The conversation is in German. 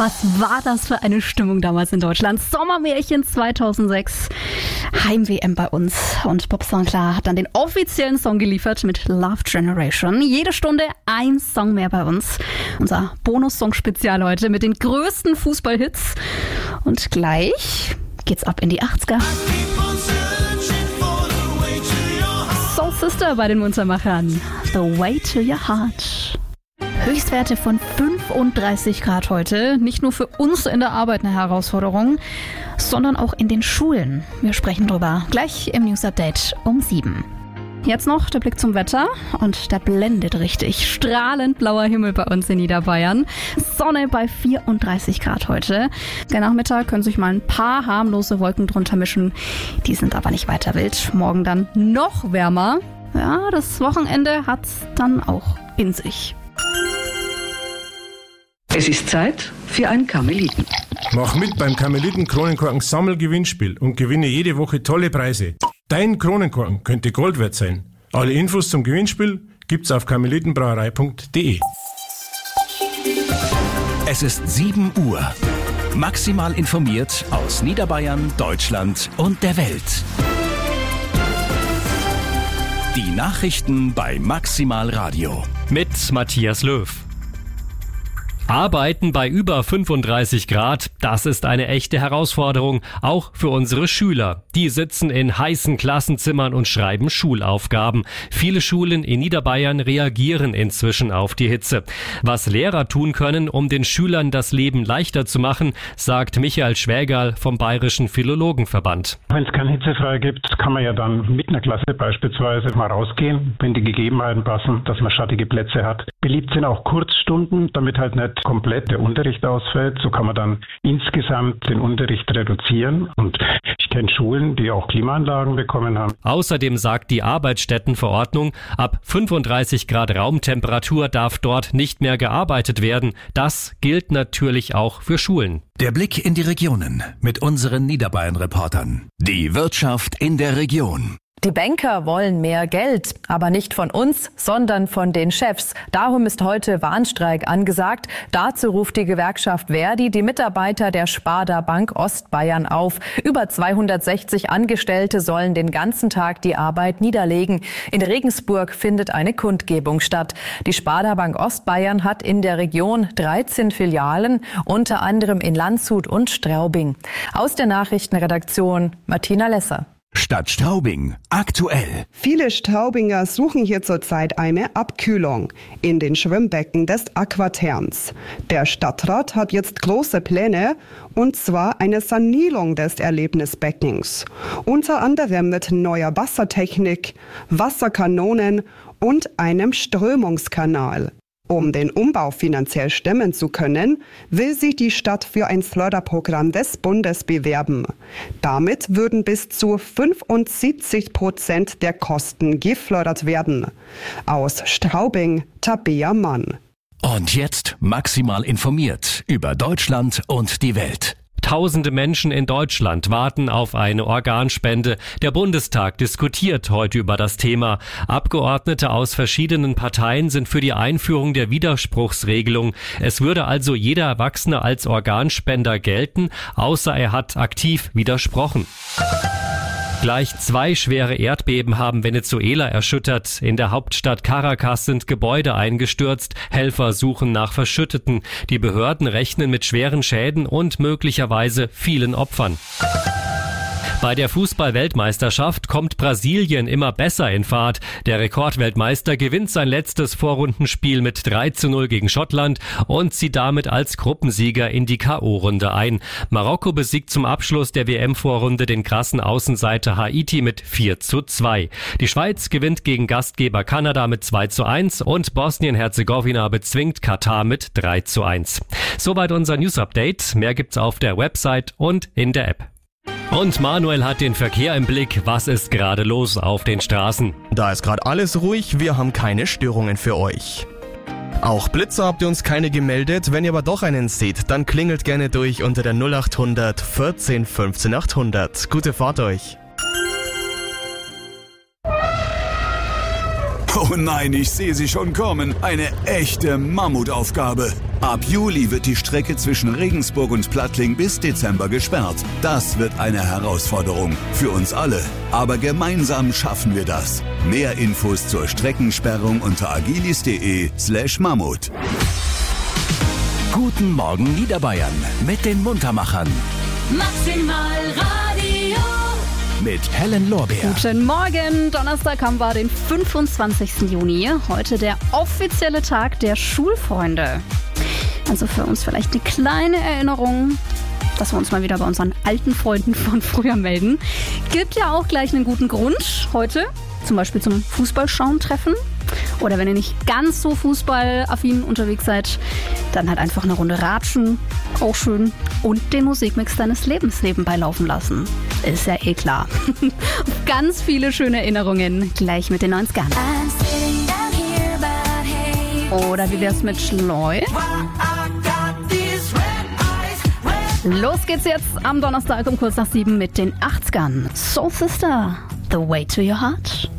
Was war das für eine Stimmung damals in Deutschland? Sommermärchen 2006, Heim-WM bei uns. Und Bob Sinclair hat dann den offiziellen Song geliefert mit Love Generation. Jede Stunde ein Song mehr bei uns. Unser Bonus-Song-Spezial heute mit den größten Fußballhits. Und gleich geht's ab in die 80er. Soul Sister bei den Munzermachern. The Way to Your Heart. Höchstwerte von 35 Grad heute. Nicht nur für uns in der Arbeit eine Herausforderung, sondern auch in den Schulen. Wir sprechen drüber gleich im News Update um 7. Jetzt noch der Blick zum Wetter und der blendet richtig. Strahlend blauer Himmel bei uns in Niederbayern. Sonne bei 34 Grad heute. Der Nachmittag können sich mal ein paar harmlose Wolken drunter mischen. Die sind aber nicht weiter wild. Morgen dann noch wärmer. Ja, das Wochenende hat's dann auch in sich. Es ist Zeit für ein Karmeliten. Mach mit beim Karmeliten-Kronenkorken-Sammelgewinnspiel und gewinne jede Woche tolle Preise. Dein Kronenkorken könnte Gold wert sein. Alle Infos zum Gewinnspiel gibt's auf karmelitenbrauerei.de. Es ist 7 Uhr. Maximal informiert aus Niederbayern, Deutschland und der Welt. Die Nachrichten bei Maximal Radio. Mit Matthias Löw. Arbeiten bei über 35 Grad, das ist eine echte Herausforderung, auch für unsere Schüler. Die sitzen in heißen Klassenzimmern und schreiben Schulaufgaben. Viele Schulen in Niederbayern reagieren inzwischen auf die Hitze. Was Lehrer tun können, um den Schülern das Leben leichter zu machen, sagt Michael Schwägerl vom Bayerischen Philologenverband. Wenn es keine Hitzefrei gibt, kann man ja dann mit einer Klasse beispielsweise mal rausgehen, wenn die Gegebenheiten passen, dass man schattige Plätze hat. Beliebt sind auch Kurzstunden, damit halt nicht komplett der Unterricht ausfällt. So kann man dann insgesamt den Unterricht reduzieren. Und ich kenne Schulen, die auch Klimaanlagen bekommen haben. Außerdem sagt die Arbeitsstättenverordnung, ab 35 Grad Raumtemperatur darf dort nicht mehr gearbeitet werden. Das gilt natürlich auch für Schulen. Der Blick in die Regionen mit unseren Niederbayern-Reportern. Die Wirtschaft in der Region. Die Banker wollen mehr Geld, aber nicht von uns, sondern von den Chefs. Darum ist heute Warnstreik angesagt. Dazu ruft die Gewerkschaft Verdi die Mitarbeiter der Sparda Bank Ostbayern auf. Über 260 Angestellte sollen den ganzen Tag die Arbeit niederlegen. In Regensburg findet eine Kundgebung statt. Die Sparda Bank Ostbayern hat in der Region 13 Filialen, unter anderem in Landshut und Straubing. Aus der Nachrichtenredaktion Martina Lesser. Stadt Straubing. Aktuell. Viele Straubinger suchen hier zurzeit eine Abkühlung in den Schwimmbecken des Aquatherms. Der Stadtrat hat jetzt große Pläne, und zwar eine Sanierung des Erlebnisbeckens. Unter anderem mit neuer Wassertechnik, Wasserkanonen und einem Strömungskanal. Um den Umbau finanziell stemmen zu können, will sich die Stadt für ein Förderprogramm des Bundes bewerben. Damit würden bis zu 75% der Kosten gefördert werden. Aus Straubing, Tabea Mann. Und jetzt maximal informiert über Deutschland und die Welt. Tausende Menschen in Deutschland warten auf eine Organspende. Der Bundestag diskutiert heute über das Thema. Abgeordnete aus verschiedenen Parteien sind für die Einführung der Widerspruchsregelung. Es würde also jeder Erwachsene als Organspender gelten, außer er hat aktiv widersprochen. Gleich 2 schwere Erdbeben haben Venezuela erschüttert. In der Hauptstadt Caracas sind Gebäude eingestürzt. Helfer suchen nach Verschütteten. Die Behörden rechnen mit schweren Schäden und möglicherweise vielen Opfern. Bei der Fußball-Weltmeisterschaft kommt Brasilien immer besser in Fahrt. Der Rekordweltmeister gewinnt sein letztes Vorrundenspiel mit 3:0 gegen Schottland und zieht damit als Gruppensieger in die K.O.-Runde ein. Marokko besiegt zum Abschluss der WM-Vorrunde den krassen Außenseiter Haiti mit 4:2. Die Schweiz gewinnt gegen Gastgeber Kanada mit 2:1 und Bosnien-Herzegowina bezwingt Katar mit 3:1. Soweit unser News-Update. Mehr gibt's auf der Website und in der App. Und Manuel hat den Verkehr im Blick. Was ist gerade los auf den Straßen? Da ist gerade alles ruhig, wir haben keine Störungen für euch. Auch Blitzer habt ihr uns keine gemeldet. Wenn ihr aber doch einen seht, dann klingelt gerne durch unter der 0800 14 15 800. Gute Fahrt euch. Oh nein, ich sehe sie schon kommen. Eine echte Mammutaufgabe. Ab Juli wird die Strecke zwischen Regensburg und Plattling bis Dezember gesperrt. Das wird eine Herausforderung für uns alle. Aber gemeinsam schaffen wir das. Mehr Infos zur Streckensperrung unter agilis.de/Mammut. Guten Morgen Niederbayern mit den Muntermachern. Maximal Radio. Mit Helen Lorbeer. Guten Morgen. Donnerstag haben wir den 25. Juni. Heute der offizielle Tag der Schulfreunde. Also für uns vielleicht eine kleine Erinnerung, dass wir uns mal wieder bei unseren alten Freunden von früher melden. Gibt ja auch gleich einen guten Grund heute, zum Beispiel zum Fußballschauen treffen. Oder wenn ihr nicht ganz so fußballaffin unterwegs seid, dann halt einfach eine Runde ratschen, auch schön. Und den Musikmix deines Lebens nebenbei laufen lassen. Ist ja eh klar. Ganz viele schöne Erinnerungen, gleich mit den 90ern. Oder wie wär's mit Schloy? Los geht's jetzt am Donnerstag um kurz nach 7 mit den 80ern. Soul Sister, The Way to Your Heart.